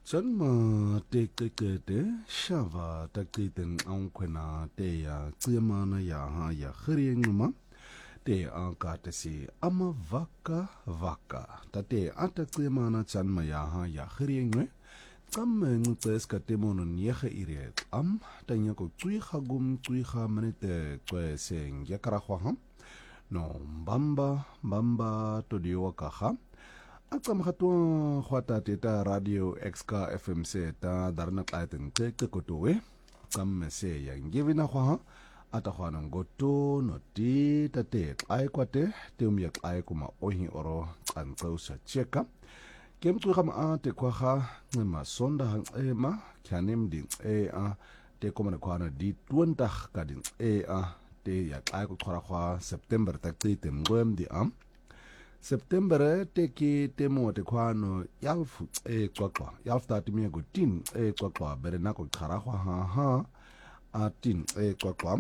Janma te shava takiten anquena te ya tsiamana ya ha ya hriengma te ankate si ama vaka tate ata tsiamana janma ya ha ya hriengwe tsamme ngutes ka temono nyege ire tanya ko tsuiha manite kweseng ya karahwa no mbamba to diwa kaha Akam hatwa khwata teta radio XK FM se ta darna qaiten te kotowe kam se yang givina khwa ata khwana ngoto no ti tate ai kwate te umya ai kuma ohi oro qanqau sa cheka kem tu kham a te khwa ngema sonda hang ema khanem din a te komana khwana di 20 ka din a te ya ai ko khwa September takti te ngwem di September teki temo te kwano yalfu kwakwa yalfu tati miya go tin kwakwa bere nako karahwa ha a tin kwakwa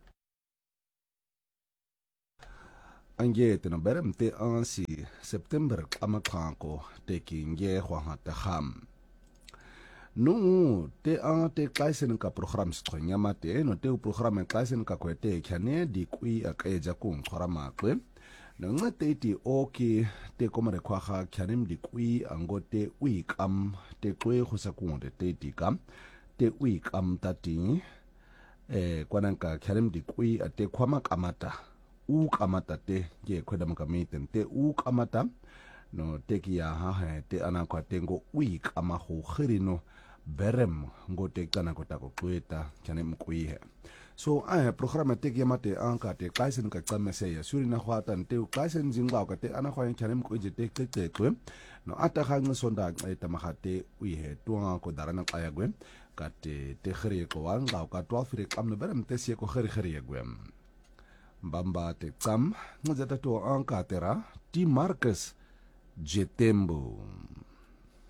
ange tena bere mte ansi September kama kanko teki nge hwa te ham no te klaisen ka program stronya mate no te program klaisen ka kwete kane di kui akaja kun khorama kwe nga te oke te komare kwaga kyanem di kui angote uikam te kwe khusa kunde te kam te uikam tati kwananka kyanem di kui ate kwama kamata kamata te ye kweda makamiten te kamata no te ki ya ha te anakwa tengo uikama ho khirino berem ngote kana kota ko kweta kyanem kui he so programa te ki mate anka te kaisen ka tsame se ya suri na khwata te kaisen jingwa ka te ana khwa khanem ko je te te no ata khang sonda ta mahate ui he tuanga ko darana kaya gwe ka te khri ko wanga ka 12 re kam no berem te se ko khri gwe mbamba te tsam ngzata to anka tera ti Marcus Jetembo